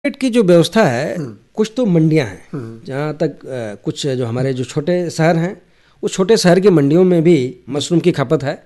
Market की जो व्यवस्था है, कुछ तो मंडियां हैं, जहाँ तक कुछ जो हमारे जो छोटे शहर हैं, उस छोटे शहर की मंडियों में भी मशरूम की खपत है।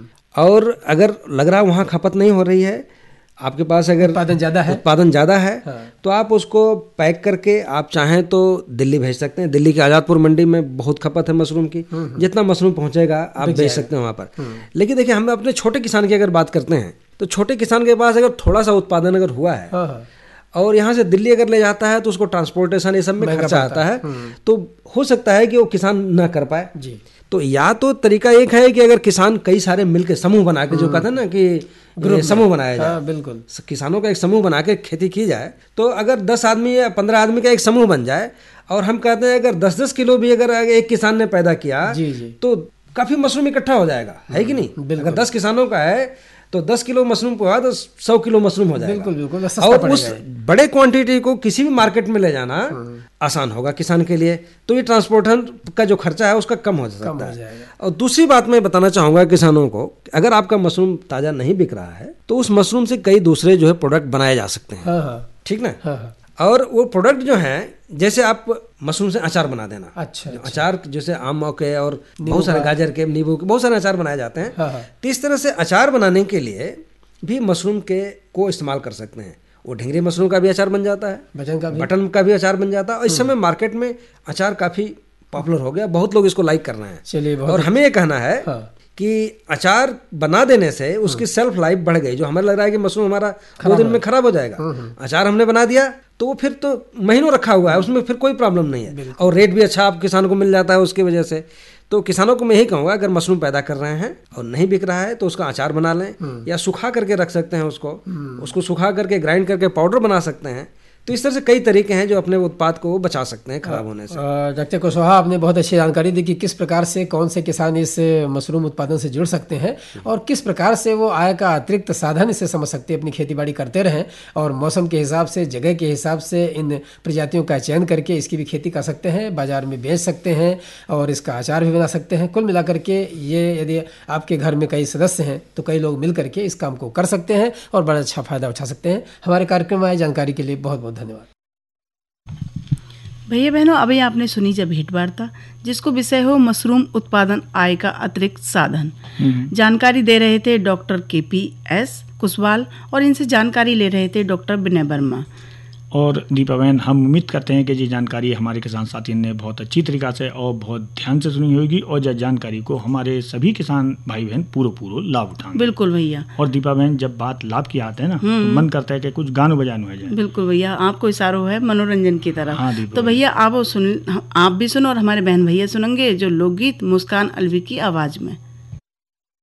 और अगर लग रहा है वहाँ खपत नहीं हो रही है, आपके पास अगर उत्पादन ज़्यादा है तो आप उसको पैक करके आप चाहें तो दिल्ली भेज सकते हैं। दिल्ली की आज़ादपुर मंडी में बहुत खपत है मशरूम की, जितना मशरूम पहुँचेगा आप भेज सकते हैं वहाँ पर। लेकिन देखिए, हम अपने छोटे किसान की अगर बात करते हैं तो छोटे किसान के पास अगर थोड़ा सा उत्पादन अगर हुआ है और यहाँ से दिल्ली अगर ले जाता है तो उसको ट्रांसपोर्टेशन ये सब में खर्चा आता है, तो हो सकता है कि वो किसान ना कर पाए जी। तो या तो तरीका एक है कि अगर किसान कई सारे मिलकर समूह बना के, जो कहते हैं ना कि समूह बनाया जाए, बिल्कुल किसानों का एक समूह बना के खेती की जाए, तो अगर 10 आदमी या 15 आदमी का एक समूह बन जाए और हम कहते हैं अगर 10-10 किलो भी अगर एक किसान ने पैदा किया तो काफी मशरूम इकट्ठा हो जाएगा, है कि नहीं। अगर 10 किसानों का है तो 10 किलो मशरूम हुआ तो 100 किलो मशरूम हो जाएगा। बिल्कुल, और उस बड़े क्वांटिटी को किसी भी मार्केट में ले जाना आसान होगा किसान के लिए, तो ये ट्रांसपोर्टेशन का जो खर्चा है उसका कम हो सकता है। और दूसरी बात मैं बताना चाहूँगा किसानों को, अगर आपका मशरूम ताज़ा नहीं बिक रहा है तो उस मशरूम से कई दूसरे जो है प्रोडक्ट बनाए जा सकते हैं, ठीक ना। और वो प्रोडक्ट जो है, जैसे आप मशरूम से अचार बना देना, अच्छा। अचार जैसे आम के और बहुत सारे गाजर के, नींबू के बहुत सारे अचार बनाए जाते हैं। तो इस तरह से अचार बनाने के लिए भी मशरूम के को इस्तेमाल कर सकते हैं। वो ढिंगरी मशरूम का भी अचार बन जाता है, बटन का भी अचार बन जाता है। और इस समय मार्केट में अचार काफी पॉपुलर हो गया, बहुत लोग इसको लाइक कर रहे हैं। चलिए, और हमें ये कहना है कि अचार बना देने से उसकी सेल्फ लाइफ बढ़ गई। जो हमें लग रहा है कि मशरूम हमारा 2 दिन में खराब हो जाएगा, अचार हमने बना दिया तो वो फिर तो महीनों रखा हुआ है, उसमें फिर कोई प्रॉब्लम नहीं है, और रेट भी अच्छा आप किसान को मिल जाता है उसकी वजह से। तो किसानों को मैं यही कहूँगा, अगर मशरूम पैदा कर रहे हैं और नहीं बिक रहा है तो उसका अचार बना लें, या सुखा करके रख सकते हैं उसको सुखा करके ग्राइंड करके पाउडर बना सकते हैं। तो इस तरह से कई तरीके हैं जो अपने उत्पाद को बचा सकते हैं खराब होने से। डॉक्टर कुशवाहा, आपने बहुत अच्छी जानकारी दी कि किस प्रकार से कौन से किसान इस मशरूम उत्पादन से जुड़ सकते हैं और किस प्रकार से वो आय का अतिरिक्त साधन इसे समझ सकते हैं, अपनी खेती बाड़ी करते रहें और मौसम के हिसाब से, जगह के हिसाब से इन प्रजातियों का चयन करके इसकी भी खेती कर सकते हैं, बाजार में बेच सकते हैं और इसका अचार भी बना सकते हैं। कुल मिलाकर के ये, यदि आपके घर में कई सदस्य हैं तो कई लोग मिल करके इस काम को कर सकते हैं और बड़ा अच्छा फायदा उठा सकते हैं। हमारे कार्यक्रम में आए जानकारी के लिए बहुत बहुत धन्यवाद। भैया बहनों, अभी आपने सुनी जब भेंट वार्ता, जिसको विषय हो मशरूम उत्पादन आय का अतिरिक्त साधन। जानकारी दे रहे थे डॉक्टर KPS कुशवाल और इनसे जानकारी ले रहे थे डॉक्टर विनय वर्मा और दीपा बहन। हम उम्मीद करते हैं कि ये जानकारी हमारे किसान साथी ने बहुत अच्छी तरीक़ा से और बहुत ध्यान से सुनी होगी और यह जानकारी को हमारे सभी किसान भाई बहन पूरा लाभ उठाएंगे। बिल्कुल भैया। और दीपा बहन, जब बात लाभ की आते हैं ना, तो मन करता है कि कुछ गानों बजानों हो जाए। बिल्कुल भैया, आपको इशारा है मनोरंजन की तरफ। हाँ, तो भैया आप भी सुनो और हमारे बहन भैया सुनेंगे जो लोकगीत मुस्कान अलवी की आवाज़ में।